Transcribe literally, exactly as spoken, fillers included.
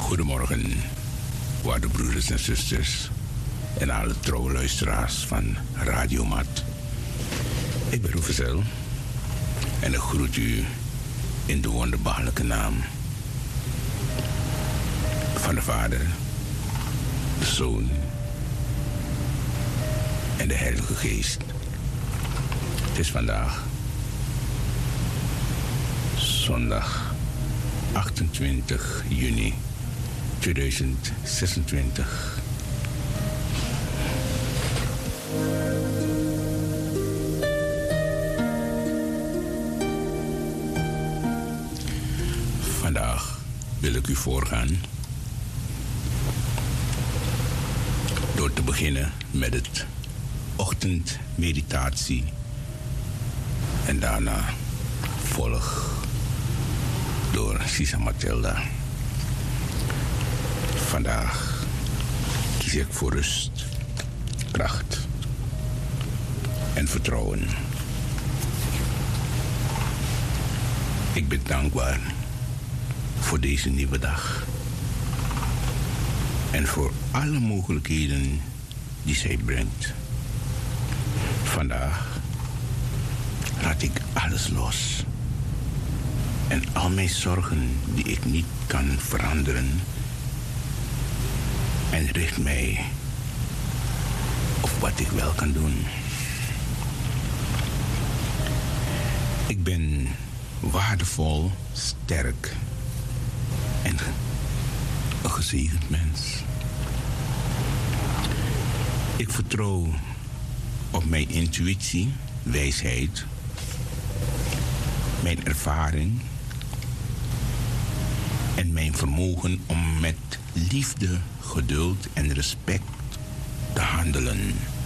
Goedemorgen, waarde broeders en zusters en alle trouwe luisteraars van Radio Mat. Ik ben Roevezel en ik groet u in de wonderbaarlijke naam van de Vader, de Zoon en de Heilige Geest. Het is vandaag zondag achtentwintig juni tweeduizend zesentwintig. Vandaag wil ik u voorgaan door te beginnen met het ochtendmeditatie en daarna volg door Sisa Matilda. Vandaag kies ik voor rust, kracht en vertrouwen. Ik ben dankbaar voor deze nieuwe dag en voor alle mogelijkheden die zij brengt. Vandaag laat ik alles los en al mijn zorgen die ik niet kan veranderen en richt mij op wat ik wel kan doen. Ik ben waardevol, sterk en een gezegend mens. Ik vertrouw op mijn intuïtie, wijsheid, mijn ervaring en mijn vermogen om met liefde, geduld en respect te handelen.